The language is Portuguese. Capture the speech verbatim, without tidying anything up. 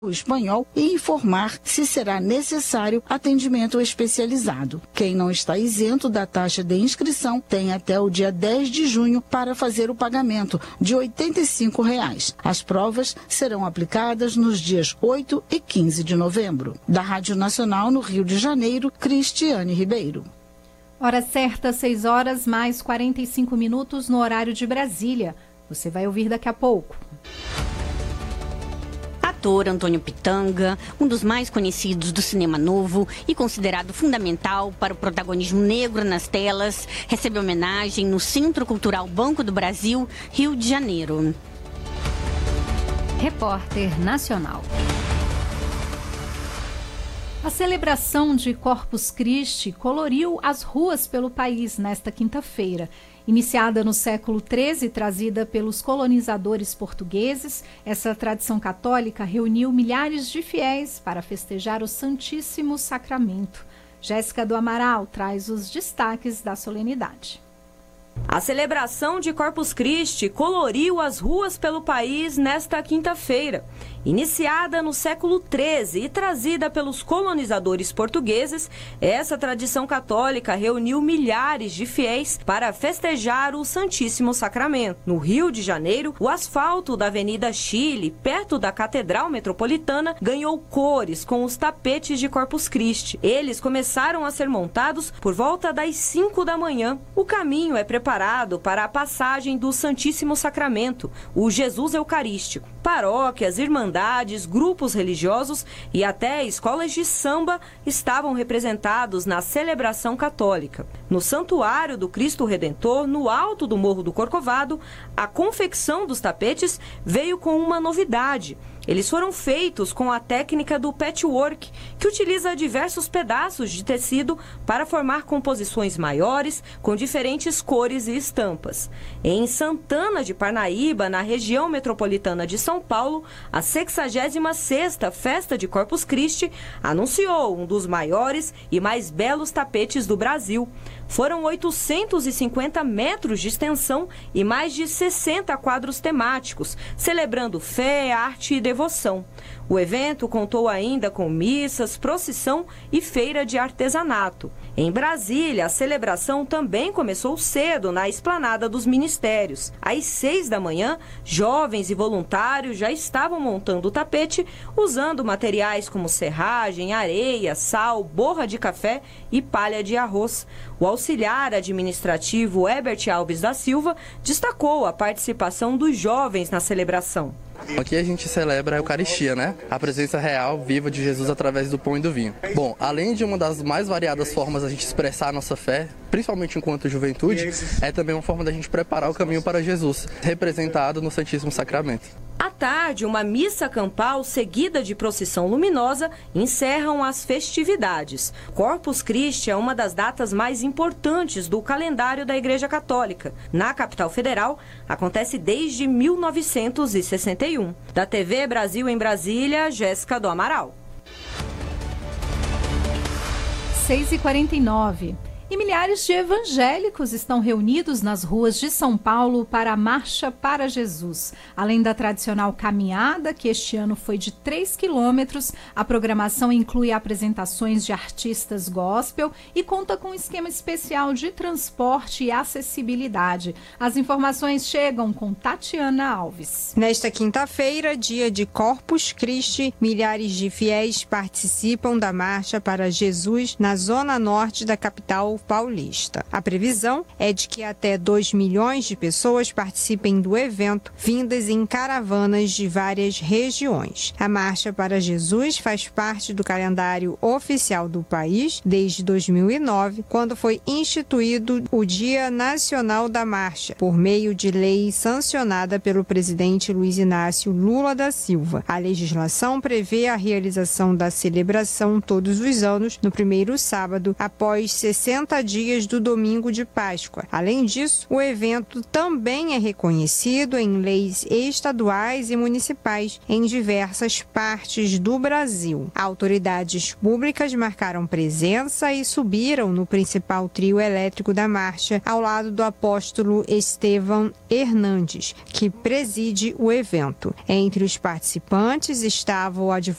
o espanhol e informar se será necessário atendimento especializado. Quem não está isento da taxa de inscrição tem até o dia dez de junho para fazer o pagamento de oitenta e cinco reais. As provas serão aplicadas nos dias oito e quinze de novembro. Da Rádio Nacional no Rio de Janeiro, Cristiane Ribeiro. Hora certa, seis horas mais quarenta e cinco minutos no horário de Brasília. Você vai ouvir daqui a pouco. Ator Antônio Pitanga, um dos mais conhecidos do cinema novo e considerado fundamental para o protagonismo negro nas telas, recebe homenagem no Centro Cultural Banco do Brasil, Rio de Janeiro. Repórter Nacional. A celebração de Corpus Christi coloriu as ruas pelo país nesta quinta-feira. Iniciada no século treze e trazida pelos colonizadores portugueses, essa tradição católica reuniu milhares de fiéis para festejar o Santíssimo Sacramento. Jéssica do Amaral traz os destaques da solenidade. A celebração de Corpus Christi coloriu as ruas pelo país nesta quinta-feira. Iniciada no século treze e trazida pelos colonizadores portugueses, essa tradição católica reuniu milhares de fiéis para festejar o Santíssimo Sacramento. No Rio de Janeiro, o asfalto da Avenida Chile, perto da Catedral Metropolitana, ganhou cores com os tapetes de Corpus Christi. Eles começaram a ser montados por volta das cinco da manhã. O caminho é preparado para a passagem do Santíssimo Sacramento, o Jesus Eucarístico. Paróquias, irmandades, grupos religiosos e até escolas de samba estavam representados na celebração católica. No Santuário do Cristo Redentor, no alto do Morro do Corcovado, a confecção dos tapetes veio com uma novidade. Eles foram feitos com a técnica do patchwork, que utiliza diversos pedaços de tecido para formar composições maiores, com diferentes cores e estampas. Em Santana de Parnaíba, na região metropolitana de São Paulo, a sexagésima sexta Festa de Corpus Christi anunciou um dos maiores e mais belos tapetes do Brasil. Foram oitocentos e cinquenta metros de extensão e mais de sessenta quadros temáticos, celebrando fé, arte e devoção. O evento contou ainda com missas, procissão e feira de artesanato. Em Brasília, a celebração também começou cedo na esplanada dos ministérios. Às seis da manhã, jovens e voluntários já estavam montando o tapete, usando materiais como serragem, areia, sal, borra de café e palha de arroz. O auxiliar administrativo Herbert Alves da Silva destacou a participação dos jovens na celebração. Aqui a gente celebra a Eucaristia, né? A presença real, viva de Jesus através do pão e do vinho. Bom, além de uma das mais variadas formas da gente expressar a nossa fé, principalmente enquanto juventude, é também uma forma da gente preparar o caminho para Jesus, representado no Santíssimo Sacramento. À tarde, uma missa campal seguida de procissão luminosa encerram as festividades. Corpus Christi é uma das datas mais importantes do calendário da Igreja Católica. Na capital federal, acontece desde mil novecentos e sessenta e um. Da T V Brasil em Brasília, Jéssica do Amaral. seis e quarenta e nove. E milhares de evangélicos estão reunidos nas ruas de São Paulo para a Marcha para Jesus. Além da tradicional caminhada, que este ano foi de três quilômetros, a programação inclui apresentações de artistas gospel e conta com um esquema especial de transporte e acessibilidade. As informações chegam com Tatiana Alves. Nesta quinta-feira, dia de Corpus Christi, milhares de fiéis participam da Marcha para Jesus na zona norte da capital paulista. A previsão é de que até dois milhões de pessoas participem do evento, vindas em caravanas de várias regiões. A Marcha para Jesus faz parte do calendário oficial do país desde dois mil e nove, quando foi instituído o Dia Nacional da Marcha, por meio de lei sancionada pelo presidente Luiz Inácio Lula da Silva. A legislação prevê a realização da celebração todos os anos, no primeiro sábado, após sessenta dias do domingo de Páscoa. Além disso, o evento também é reconhecido em leis estaduais e municipais em diversas partes do Brasil. Autoridades públicas marcaram presença e subiram no principal trio elétrico da marcha, ao lado do apóstolo Estevão Hernandes, que preside o evento. Entre os participantes estava o advogado